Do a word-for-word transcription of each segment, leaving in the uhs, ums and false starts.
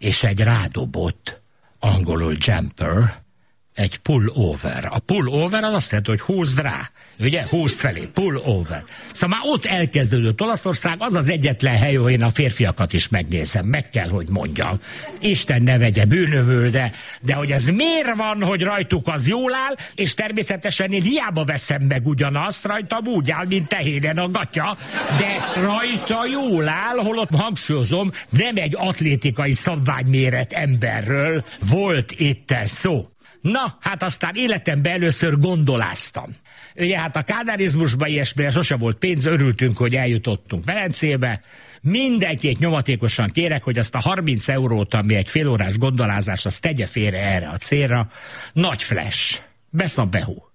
és egy rádobott, angolul jumper, egy pull-over. A pull-over az azt jelenti, hogy húzd rá. Ugye? Húzd felé. Pull-over. Szóval már ott elkezdődött Olaszország, az az egyetlen hely, ahol én a férfiakat is megnézem. Meg kell, hogy mondjam. Isten ne vegye bűnömül, de, de hogy ez miért van, hogy rajtuk az jól áll, és természetesen én hiába veszem meg ugyanazt, rajtam úgy áll, mint tehénen a gatya, de rajta jól áll, holott hangsúlyozom, nem egy atlétikai szabványméret emberről volt itt szó. Na, hát aztán életemben először gondoláztam. Ugye hát a kádárizmusban ilyesmire sose volt pénz, örültünk, hogy eljutottunk Velencébe. Mindenkit nyomatékosan kérek, hogy azt a harminc eurót, ami egy félórás gondolázás, azt tegye félre erre a célra. Nagy flash. Beszabehú.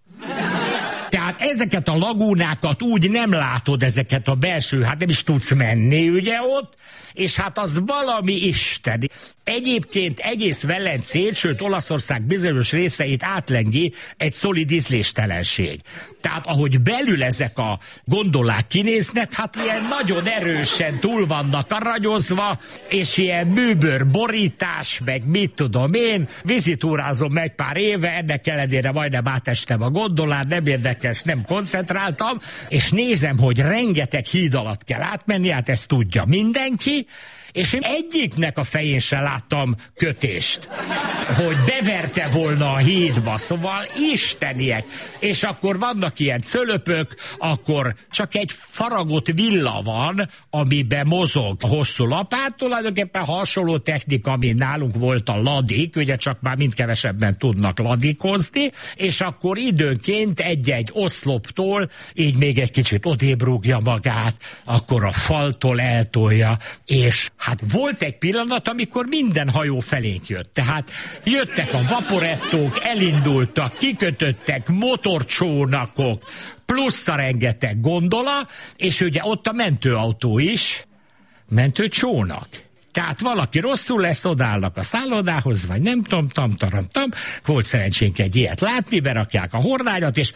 Tehát ezeket a lagúnákat úgy nem látod, ezeket a belső, hát nem is tudsz menni, ugye ott, és hát az valami isteni. Egyébként egész Velencét, sőt Olaszország bizonyos részeit átlengi egy szolid ízléstelenség. Tehát ahogy belül ezek a gondolák kinéznek, hát ilyen nagyon erősen túl vannak aranyozva, és ilyen bűbör borítás, meg mit tudom én, vizitúrázom egy pár éve, ennek ellenére majdnem átestem a gondolán, nem érdekes, nem koncentráltam, és nézem, hogy rengeteg híd alatt kell átmenni, hát ezt tudja mindenki, és én egyiknek a fején se láttam kötést, hogy beverte volna a hídba, szóval isteniek. És akkor vannak ilyen cölöpök, akkor csak egy faragott villa van, amiben mozog a hosszú lapát, tulajdonképpen hasonló technika, ami nálunk volt a ladik, ugye csak már mind kevesebben tudnak ladikozni, és akkor időnként egy-egy oszloptól így még egy kicsit odébb rúgja magát, akkor a faltól eltolja, és hát volt egy pillanat, amikor minden hajó felénk jött. Tehát jöttek a vaporettók, elindultak, kikötöttek, motorcsónakok, plusz a rengeteg gondola, és ugye ott a mentőautó is, mentőcsónak. Tehát valaki rosszul lesz, odállnak a szállodához, vagy nem tudom, tam, taram, tam. Volt szerencsénk egy ilyet látni, berakják a hordágyat, és...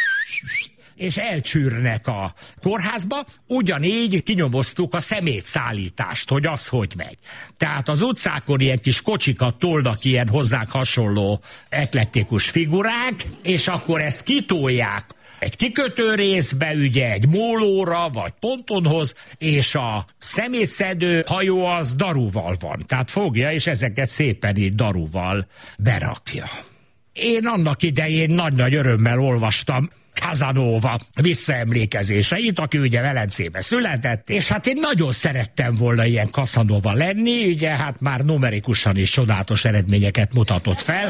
és elcsűrnek a kórházba, ugyanígy kinyomoztuk a szemétszállítást, hogy az hogy megy. Tehát az utcákon ilyen kis kocsikat tolnak ilyen hozzánk hasonló eklektikus figurák, és akkor ezt kitolják egy kikötő részbe, ugye egy mólóra, vagy pontonhoz, és a szemétszedő hajó az daruval van. Tehát fogja, és ezeket szépen így daruval berakja. Én annak idején nagy-nagy örömmel olvastam Casanova visszaemlékezéseit, aki ugye Velencébe született, és hát én nagyon szerettem volna ilyen Casanova lenni, ugye hát már numerikusan is csodálatos eredményeket mutatott fel,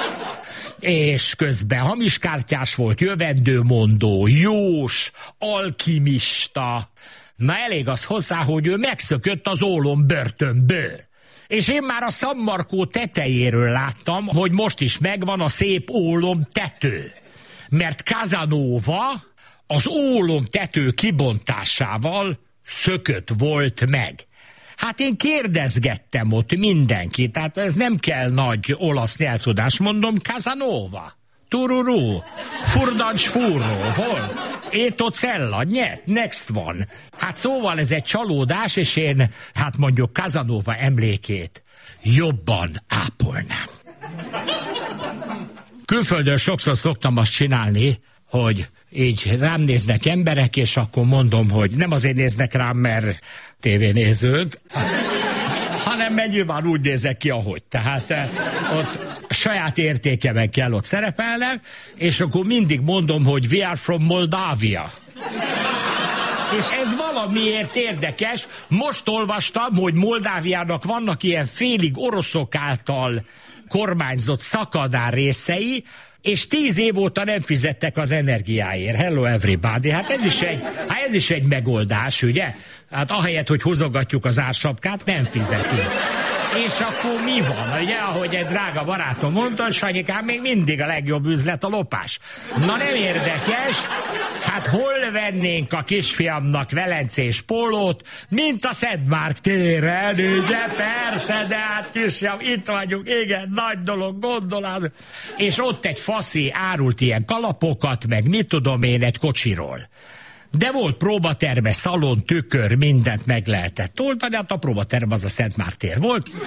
és közben hamiskártyás volt, jövendőmondó, jós, alkimista. Na elég az hozzá, hogy ő megszökött az ólom börtönből. És én már a San Marco tetejéről láttam, hogy most is megvan a szép ólom tető. Mert Casanova az ólom tető kibontásával szökött volt meg. Hát én kérdezgettem ott mindenkit, tehát ez nem kell nagy olasz nyelvtudás, mondom, Casanova, tururú, furdancs furró, hol? Éto cella, nyet, next van. Hát szóval ez egy csalódás, és én, hát mondjuk Casanova emlékét jobban ápolnám. Külföldön sokszor szoktam azt csinálni, hogy így rám néznek emberek, és akkor mondom, hogy nem azért néznek rám, mert tévénézők, hanem nyilván úgy nézek ki, ahogy. Tehát eh, ott saját értékemen kell ott szerepelnem, és akkor mindig mondom, hogy we are from Moldavia. És ez valamiért érdekes. Most olvastam, hogy Moldáviának vannak ilyen félig oroszok által kormányzott szakadár részei, és tíz év óta nem fizettek az energiáért. Hello everybody. Hát ez is egy, hát ez is egy megoldás, ugye? Hát ahelyett, hogy húzogatjuk az ársapkát, nem fizetünk. És akkor mi van? Ugye, ahogy egy drága barátom mondta, Sanyikám, még mindig a legjobb üzlet a lopás. Na nem érdekes, hát hol vennénk a kisfiamnak velencés pólót, mint a Szentmárk téren, ugye? Persze, de hát kisfiam, itt vagyunk, igen, nagy dolog, gondolás. És ott egy faszi árult ilyen kalapokat, meg mit tudom én, egy kocsiról. De volt próbaterme, szalon, tükör, mindent meg lehetett oldani, hát a próbaterm az a Szentmárk tér volt.